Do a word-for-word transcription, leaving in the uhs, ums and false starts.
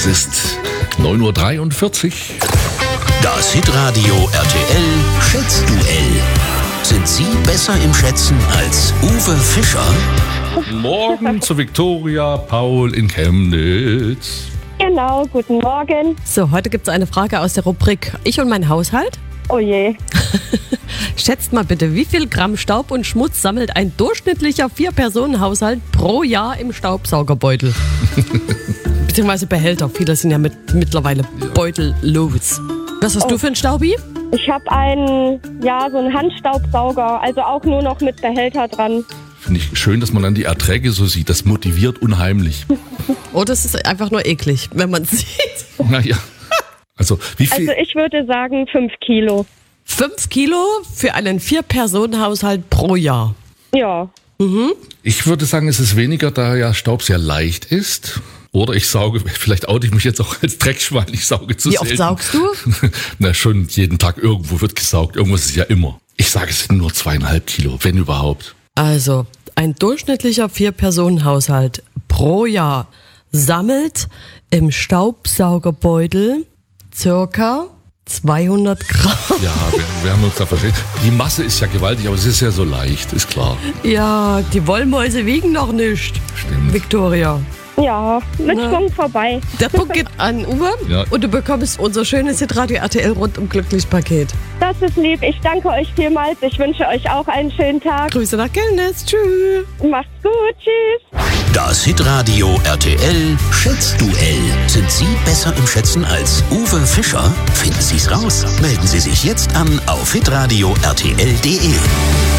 Es ist neun Uhr dreiundvierzig. Das Hitradio R T L Schätzduell. Sind Sie besser im Schätzen als Uwe Fischer? Morgen zu Viktoria Paul in Chemnitz. Genau, guten Morgen. So, heute gibt es eine Frage aus der Rubrik Ich und mein Haushalt. Oh je. Schätzt mal bitte, wie viel Gramm Staub und Schmutz sammelt ein durchschnittlicher Vier-Personen-Haushalt pro Jahr im Staubsaugerbeutel? Beziehungsweise Behälter. Viele sind ja mit, mittlerweile beutellos. Was hast Oh. du für ein Staubi? Ich habe einen, ja, so einen Handstaubsauger, also auch nur noch mit Behälter dran. Finde ich schön, dass man dann die Erträge so sieht. Das motiviert unheimlich. Oh, das ist einfach nur eklig, wenn man es sieht. Naja. Also, wie viel? Also ich würde sagen fünf Kilo. Fünf Kilo für einen Vier-Personen-Haushalt pro Jahr. Ja. Ich würde sagen, es ist weniger, da ja Staub sehr leicht ist. Oder ich sauge, vielleicht oute ich mich jetzt auch als Dreckschwein, ich sauge zu Wie oft selten. saugst du? Na, schon jeden Tag irgendwo wird gesaugt. Irgendwas ist ja immer. Ich sage, es sind nur zweieinhalb Kilo, wenn überhaupt. Also, ein durchschnittlicher Vier-Personen-Haushalt pro Jahr sammelt im Staubsaugerbeutel circa zweihundert Gramm. Ja, wir, wir haben uns da verstehen. Die Masse ist ja gewaltig, aber es ist ja so leicht, ist klar. Ja, die Wollmäuse wiegen noch nicht. Stimmt. Victoria. Ja, mit Na. Schwung vorbei. Der Punkt geht an Uwe Ja. und du bekommst unser schönes Hitradio R T L rundum glücklich Paket. Das ist lieb. Ich danke euch vielmals. Ich wünsche euch auch einen schönen Tag. Grüße nach Chemnitz. Tschüss. Macht's gut. Tschüss. Das Hitradio R T L Schätzduell. Sind Sie besser im Schätzen als Uwe Fischer? Finden Sie's raus. Melden Sie sich jetzt an auf hitradio r t l punkt d e.